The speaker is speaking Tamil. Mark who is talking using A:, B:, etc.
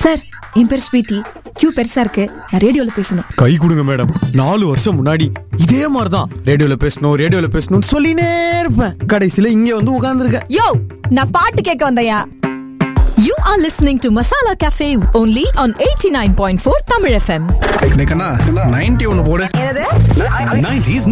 A: சார், என் பேர் ஸ்வீட்டி. கியூ பெருசா இருக்கு, நான் ரேடியோல பேசணும்.
B: கை கொடுங்க மேடம். 4 வருஷம் முன்னாடி இதே மாதிரிதான் ரேடியோல பேசணும்னு சொல்லினே இருப்பேன். கடைசியில இங்க வந்து உட்கார்ந்துருக்கேன்.
A: யோ, நான் பாட்டு கேட்க வந்தயா. You are listening to Masala Cafe only on 89.4 Tamil FM.
C: 90 ஒன்னு போடு.
A: என்னது?
C: 90s